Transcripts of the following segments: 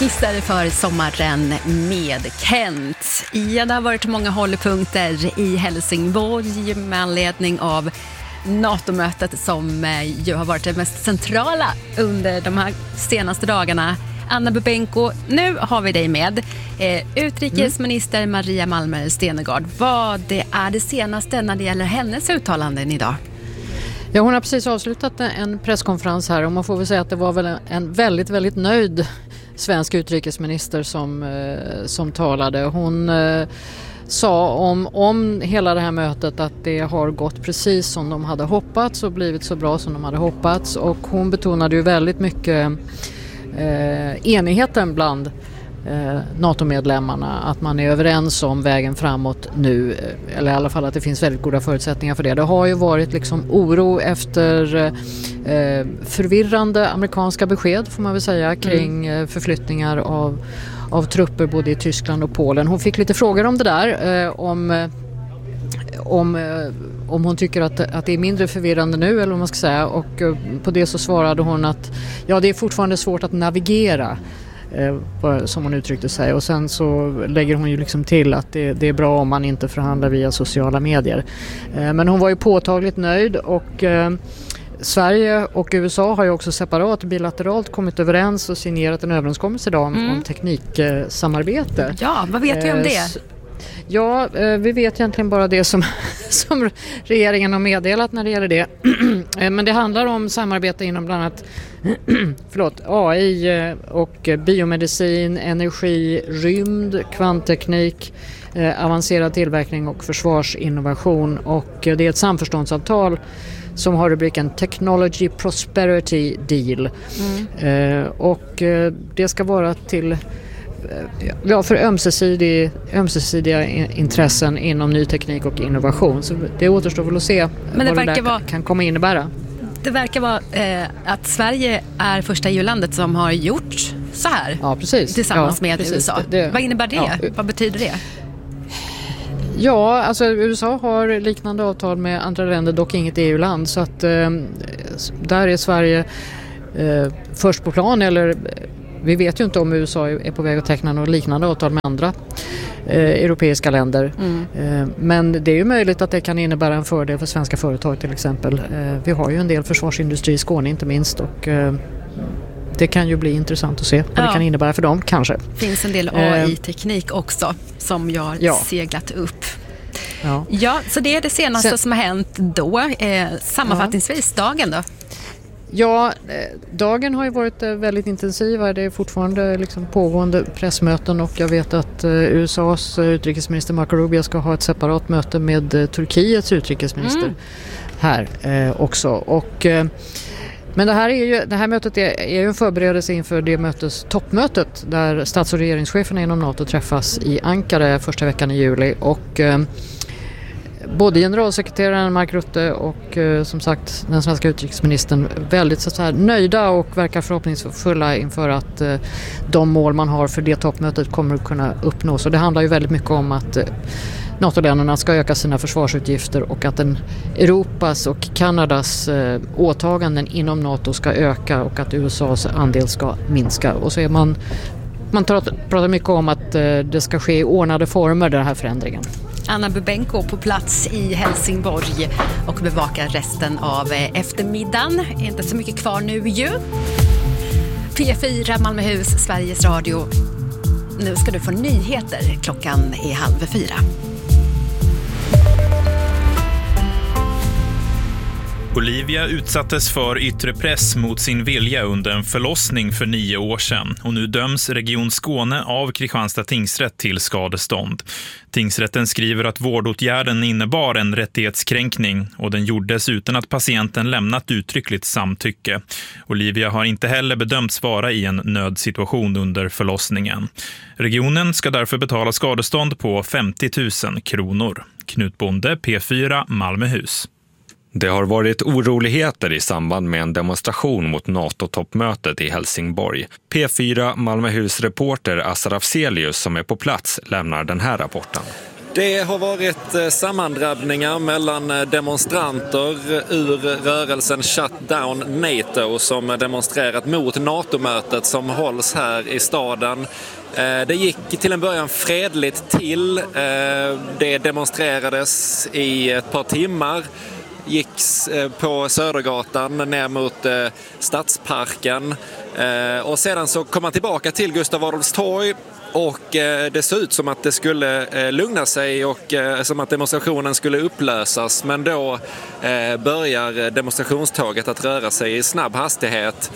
Skisser för sommaren med Kent. Ja, det har varit många hållpunkter i Helsingborg med anledning av NATO-mötet som ju har varit det mest centrala under de här senaste dagarna. Anna Bubenko, nu har vi dig med. Utrikesminister Maria Malmer Stenergard, vad är det senaste när det gäller hennes uttalanden idag? Ja, hon har precis avslutat en presskonferens här och man får väl säga att det var väl en väldigt, väldigt nöjd svensk utrikesminister som talade. Hon sa om hela det här mötet att det har gått precis som de hade hoppats och blivit så bra som de hade hoppats, och hon betonade ju väldigt mycket enigheten bland NATO-medlemmarna, att man är överens om vägen framåt nu, eller i alla fall att det finns väldigt goda förutsättningar för det. Det har ju varit liksom oro efter förvirrande amerikanska besked, får man väl säga, kring förflyttningar av trupper både i Tyskland och Polen. Hon fick lite frågor om det där, om hon tycker att det är mindre förvirrande nu, eller vad man ska säga, och på det så svarade hon att ja, det är fortfarande svårt att navigera, som hon uttryckte sig, och sen så lägger hon ju liksom till att det är bra om man inte förhandlar via sociala medier. Men hon var ju påtagligt nöjd, och Sverige och USA har ju också separat bilateralt kommit överens och signerat en överenskommelse idag om tekniksamarbete. Ja, vad vet vi om det? Ja, vi vet egentligen bara det som regeringen har meddelat när det gäller det. Men det handlar om samarbete inom bland annat AI och biomedicin, energi, rymd, kvantteknik, avancerad tillverkning och försvarsinnovation. Och det är ett samförståndsavtal som har rubriken Technology Prosperity Deal. Och det ska vara till för ömsesidiga intressen inom ny teknik och innovation. Så det återstår väl att se vad det där kan komma innebära. Det verkar vara att Sverige är första EU-landet som har gjort så här, ja, precis. Tillsammans med USA. Vad innebär det? Ja. Vad betyder det? Ja, alltså USA har liknande avtal med andra länder, dock inget EU-land. Så att där är Sverige först på plan, eller vi vet ju inte om USA är på väg att teckna något liknande avtal med andra europeiska länder. Men det är ju möjligt att det kan innebära en fördel för svenska företag till exempel. Vi har ju en del försvarsindustri i Skåne inte minst, och det kan ju bli intressant att se vad det kan innebära för dem kanske. Det finns en del AI-teknik också som jag har seglat upp. Ja, så det är det senaste som har hänt då. Sammanfattningsvis, dagen då? Ja, dagen har ju varit väldigt intensiv. Det är fortfarande liksom pågående pressmöten, och jag vet att USAs utrikesminister Marco Rubio ska ha ett separat möte med Turkiets utrikesminister här också. Och men det här mötet är ju en förberedelse inför det toppmötet där stats- och regeringscheferna inom NATO träffas i Ankara första veckan i juli, och både generalsekreteraren Mark Rutte och som sagt den svenska utrikesministern väldigt så här nöjda och verkar förhoppningsfulla inför att de mål man har för det toppmötet kommer att kunna uppnås. Och det handlar ju väldigt mycket om att NATO-länderna ska öka sina försvarsutgifter och att Europas och Kanadas åtaganden inom NATO ska öka och att USAs andel ska minska. Och så är man pratar mycket om att det ska ske i ordnade former, den här förändringen. Anna Bubenko på plats i Helsingborg och bevakar resten av eftermiddagen. Inte så mycket kvar nu ju. P4 Malmöhus, Sveriges Radio. Nu ska du få nyheter. Klockan är 3:30. Olivia utsattes för yttre press mot sin vilja under en förlossning för 9 år sedan, och nu döms Region Skåne av Kristianstad tingsrätt till skadestånd. Tingsrätten skriver att vårdåtgärden innebar en rättighetskränkning och den gjordes utan att patienten lämnat uttryckligt samtycke. Olivia har inte heller bedömts vara i en nödsituation under förlossningen. Regionen ska därför betala skadestånd på 50 000 kronor. Knut Bonde, P4 Malmöhus. Det har varit oroligheter i samband med en demonstration mot NATO-toppmötet i Helsingborg. P4 Malmöhus reporter Assar Afzelius som är på plats lämnar den här rapporten. Det har varit sammandrabbningar mellan demonstranter ur rörelsen Shut Down NATO som demonstrerat mot NATO-mötet som hålls här i staden. Det gick till en början fredligt till. Det demonstrerades i ett par timmar. Gicks på Södergatan ner mot Stadsparken. Och sedan så kom man tillbaka till Gustav Adolfs torg. Och det såg ut som att det skulle lugna sig och som att demonstrationen skulle upplösas. Men då börjar demonstrationståget att röra sig i snabb hastighet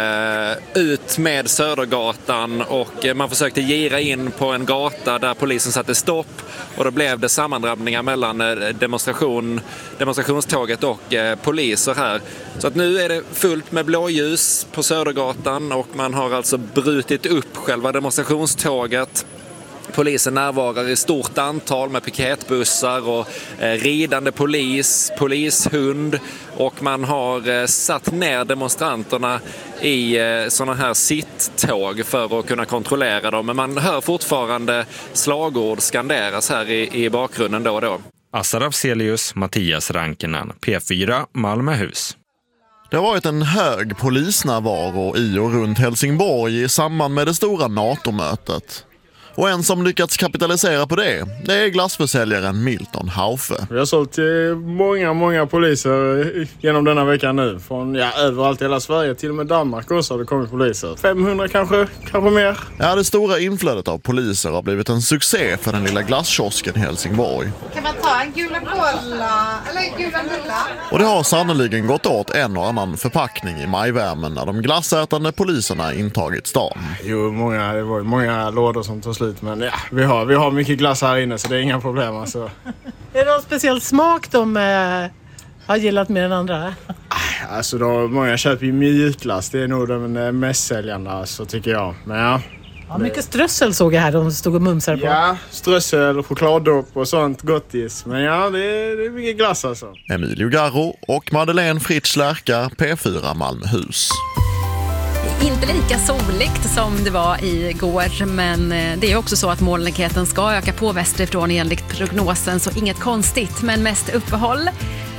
ut med Södergatan. Och man försökte gira in på en gata där polisen satte stopp. Och då blev det sammandrabbningar mellan demonstrationståget och poliser här. Så att nu är det fullt med blåljus på Södergatan och man har alltså brutit upp själva demonstrationståget. Polisen närvarar i stort antal med piketbussar och ridande polishund och man har satt ner demonstranterna i sådana här sitttåg för att kunna kontrollera dem. Men man hör fortfarande slagord skanderas här i bakgrunden då och då. Assar Afzelius, Mattias Rankinen, P4, Malmöhus. Det har varit en hög polisnärvaro i och runt Helsingborg i samband med det stora NATO-mötet. Och en som lyckats kapitalisera på det är glassförsäljaren Milton Haufe. Vi har sålt till många poliser genom denna veckan nu. Från överallt i hela Sverige, till och med Danmark också har det kommit poliser. 500 kanske mer. Ja, det stora inflödet av poliser har blivit en succé för den lilla glasskiosken i Helsingborg. Kan man ta en gula kolla eller gula bulla? Och det har sannoliken gått åt en och annan förpackning i majvärmen när de glassätande poliserna intagit stan. Jo, det var många lådor som tog slut. Men ja, vi har mycket glass här inne så det är inga problem. Alltså. Är det någon speciell smak de har gillat mer än andra? Alltså många köper ju mjukglass. Det är nog den mest säljande så tycker jag. Men ja. Mycket strössel såg jag här de stod och mumsar på. Ja, strössel, chokladdopp och sånt gottis. Men ja, det är mycket glass alltså. Emilio Garro och Madeleine Fritz Lärka, P4 Malmöhus. Inte lika soligt som det var igår, men det är också så att molnigheten ska öka på västerifrån enligt prognosen, så inget konstigt, men mest uppehåll.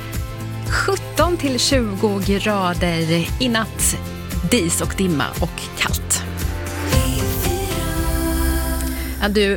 17 till 20 grader i natt, dis och dimma och kallt. Ja, du